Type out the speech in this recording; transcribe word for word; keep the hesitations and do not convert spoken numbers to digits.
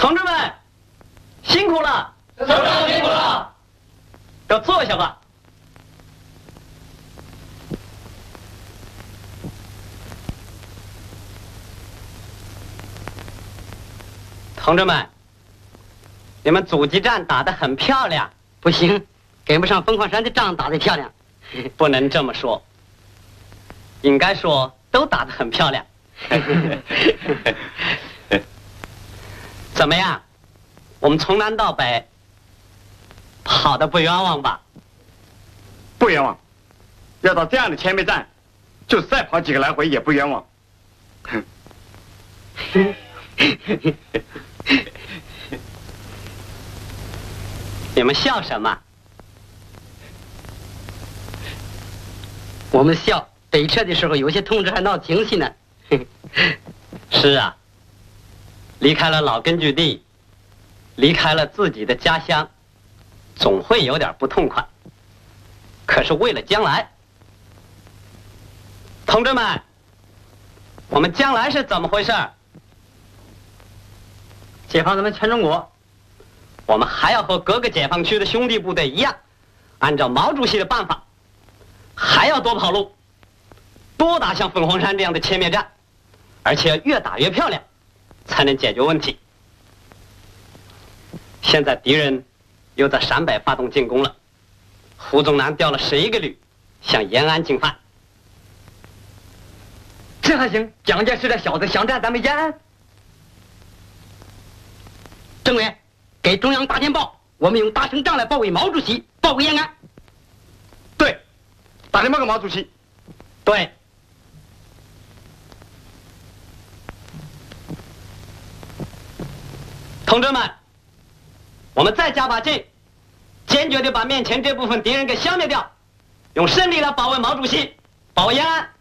同志们，辛苦了！ 首长辛苦了！ 都坐下吧。同志们，你们阻击战打得很漂亮。 不行，跟不上凤凰山的仗打得漂亮。 不能这么说，应该说都打得很漂亮。怎么样？我们从南到北跑得不冤枉吧？ 不冤枉。要到这样的前面站，就再跑几个来回也不冤枉。 你们笑什么？ 我们笑北撤的时候，有些同志还闹情绪呢。 是啊，离开了老根据地，离开了自己的家乡，总会有点不痛快。可是为了将来，同志们，我们将来是怎么回事？ 解放咱们全中国， 我们还要和各个解放区的兄弟部队一样，按照毛主席的办法，还要多跑路，多打像凤凰山这样的歼灭战，而且越打越漂亮，才能解决问题。现在敌人又在陕北发动进攻了，胡宗南调了十一个旅向延安进犯。 这还行，蒋介石这小子想占咱们延安。政委，给中央打电报，我们用大胜仗来保卫毛主席，保卫延安。 对，打电报给毛主席。 对。同志们，我们再加把劲，坚决地把面前这部分敌人给消灭掉，用胜利来保卫毛主席，保卫延安。